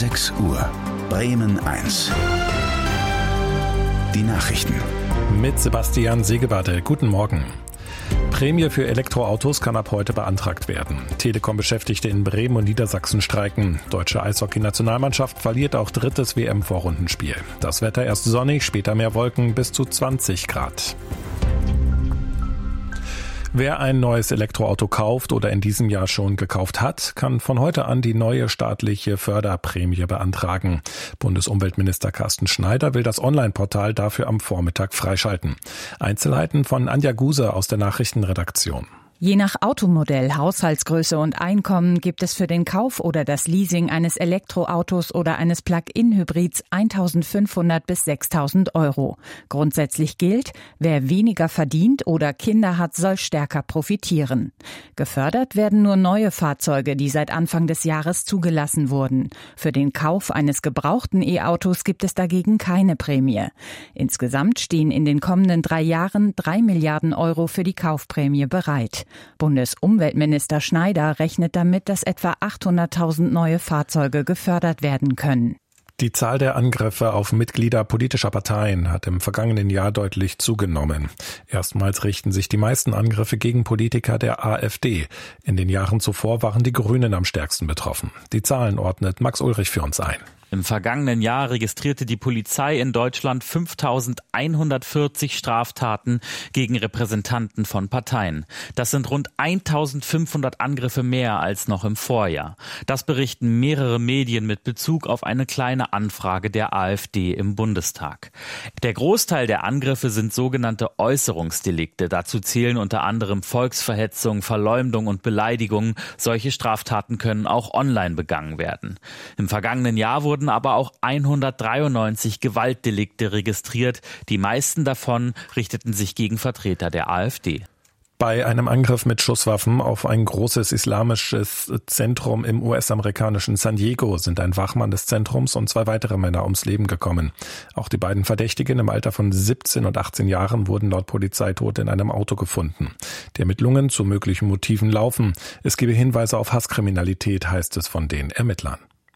6 Uhr. Bremen 1. Die Nachrichten. Mit Sebastian Segebade. Guten Morgen. Prämie für Elektroautos kann ab heute beantragt werden. Telekom-Beschäftigte in Bremen und Niedersachsen streiken. Deutsche Eishockey-Nationalmannschaft verliert auch drittes WM-Vorrundenspiel. Das Wetter erst sonnig, später mehr Wolken, bis zu 20 Grad. Wer ein neues Elektroauto kauft oder in diesem Jahr schon gekauft hat, kann von heute an die neue staatliche Förderprämie beantragen. Bundesumweltminister Carsten Schneider will das Online-Portal dafür am Vormittag freischalten. Einzelheiten von Anja Guse aus der Nachrichtenredaktion. Je nach Automodell, Haushaltsgröße und Einkommen gibt es für den Kauf oder das Leasing eines Elektroautos oder eines Plug-in-Hybrids 1.500 bis 6.000 Euro. Grundsätzlich gilt, wer weniger verdient oder Kinder hat, soll stärker profitieren. Gefördert werden nur neue Fahrzeuge, die seit Anfang des Jahres zugelassen wurden. Für den Kauf eines gebrauchten E-Autos gibt es dagegen keine Prämie. Insgesamt stehen in den kommenden 3 Jahren 3 Milliarden Euro für die Kaufprämie bereit. Bundesumweltminister Schneider rechnet damit, dass etwa 800.000 neue Fahrzeuge gefördert werden können. Die Zahl der Angriffe auf Mitglieder politischer Parteien hat im vergangenen Jahr deutlich zugenommen. Erstmals richten sich die meisten Angriffe gegen Politiker der AfD. In den Jahren zuvor waren die Grünen am stärksten betroffen. Die Zahlen ordnet Max Ulrich für uns ein. Im vergangenen Jahr registrierte die Polizei in Deutschland 5.140 Straftaten gegen Repräsentanten von Parteien. Das sind rund 1.500 Angriffe mehr als noch im Vorjahr. Das berichten mehrere Medien mit Bezug auf eine kleine Anfrage der AfD im Bundestag. Der Großteil der Angriffe sind sogenannte Äußerungsdelikte. Dazu zählen unter anderem Volksverhetzung, Verleumdung und Beleidigung. Solche Straftaten können auch online begangen werden. Im vergangenen Jahr wurden aber auch 193 Gewaltdelikte registriert. Die meisten davon richteten sich gegen Vertreter der AfD. Bei einem Angriff mit Schusswaffen auf ein großes islamisches Zentrum im US-amerikanischen San Diego sind ein Wachmann des Zentrums und 2 weitere Männer ums Leben gekommen. Auch die beiden Verdächtigen im Alter von 17 und 18 Jahren wurden laut Polizei tot in einem Auto gefunden. Die Ermittlungen zu möglichen Motiven laufen. Es gebe Hinweise auf Hasskriminalität, heißt es von den Ermittlern.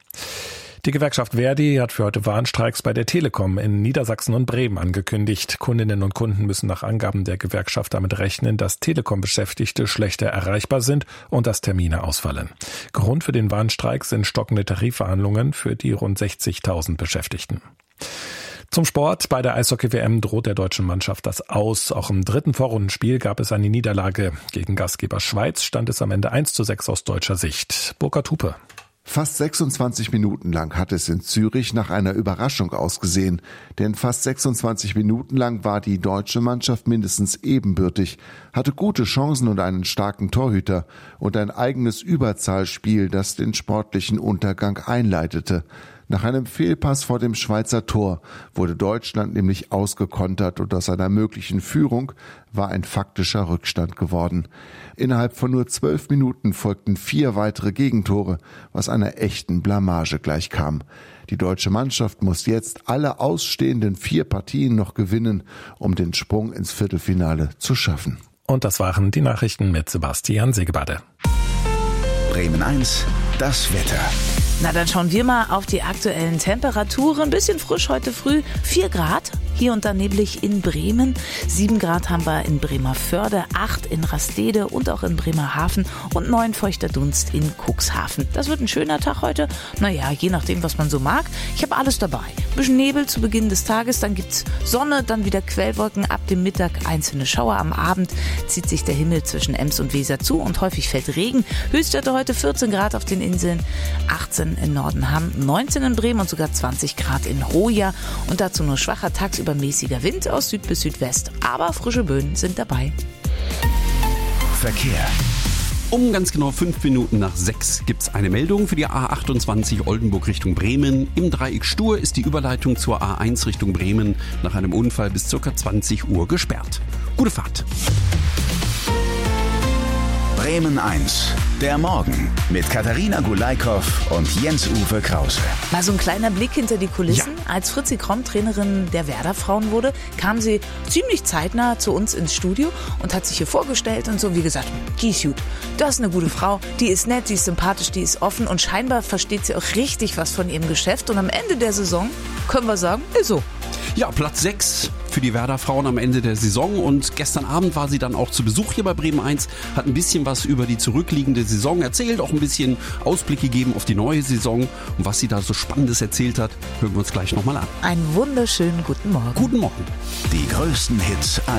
Die Gewerkschaft ver.di hat für heute Warnstreiks bei der Telekom in Niedersachsen und Bremen angekündigt. Kundinnen und Kunden müssen nach Angaben der Gewerkschaft damit rechnen, dass Telekom-Beschäftigte schlechter erreichbar sind und dass Termine ausfallen. Grund für den Warnstreik sind stockende Tarifverhandlungen für die rund 60.000 Beschäftigten. Zum Sport. Bei der Eishockey-WM droht der deutschen Mannschaft das Aus. Auch im 3. Vorrundenspiel gab es eine Niederlage. Gegen Gastgeber Schweiz stand es am Ende 1:6 aus deutscher Sicht. Burkhard Hupe. Fast 26 Minuten lang hat es in Zürich nach einer Überraschung ausgesehen, denn fast 26 Minuten lang war die deutsche Mannschaft mindestens ebenbürtig, hatte gute Chancen und einen starken Torhüter und ein eigenes Überzahlspiel, das den sportlichen Untergang einleitete. Nach einem Fehlpass vor dem Schweizer Tor wurde Deutschland nämlich ausgekontert und aus einer möglichen Führung war ein faktischer Rückstand geworden. Innerhalb von nur 12 Minuten folgten 4 weitere Gegentore, was einer echten Blamage gleichkam. Die deutsche Mannschaft muss jetzt alle ausstehenden 4 Partien noch gewinnen, um den Sprung ins Viertelfinale zu schaffen. Und das waren die Nachrichten mit Sebastian Segebade. Bremen 1, das Wetter. Na, dann schauen wir mal auf die aktuellen Temperaturen. Ein bisschen frisch heute früh, 4 Grad. Hier und da neblig in Bremen. 7 Grad haben wir in Bremerförde, 8 in Rastede und auch in Bremerhaven und 9 feuchter Dunst in Cuxhaven. Das wird ein schöner Tag heute. Naja, je nachdem, was man so mag. Ich habe alles dabei. Ein bisschen Nebel zu Beginn des Tages, dann gibt's Sonne, dann wieder Quellwolken, ab dem Mittag einzelne Schauer. Am Abend zieht sich der Himmel zwischen Ems und Weser zu und häufig fällt Regen. Höchstwerte heute 14 Grad auf den Inseln, 18 in Nordenham, 19 in Bremen und sogar 20 Grad in Hoya. Und dazu nur schwacher tagsüber mäßiger Wind aus Süd bis Südwest, aber frische Böen sind dabei. Verkehr. Um ganz genau 5 Minuten nach 6 gibt es eine Meldung für die A28 Oldenburg Richtung Bremen. Im Dreieck Stur ist die Überleitung zur A1 Richtung Bremen nach einem Unfall bis ca. 20 Uhr gesperrt. Gute Fahrt. Bremen 1, der Morgen mit Katharina Gulaikow und Jens-Uwe Krause. Mal so ein kleiner Blick hinter die Kulissen. Ja. Als Fritzi Kromm Trainerin der Werder-Frauen wurde, kam sie ziemlich zeitnah zu uns ins Studio und hat sich hier vorgestellt und so, wie gesagt, die ist gut. Das ist eine gute Frau, die ist nett, die ist sympathisch, die ist offen und scheinbar versteht sie auch richtig was von ihrem Geschäft. Und am Ende der Saison können wir sagen, ist so. Ja, Platz 6 für die Werder-Frauen am Ende der Saison und gestern Abend war sie dann auch zu Besuch hier bei Bremen 1, hat ein bisschen was über die zurückliegende Saison erzählt, auch ein bisschen Ausblick gegeben auf die neue Saison und was sie da so Spannendes erzählt hat, hören wir uns gleich nochmal an. Einen wunderschönen guten Morgen. Guten Morgen. Die größten Hits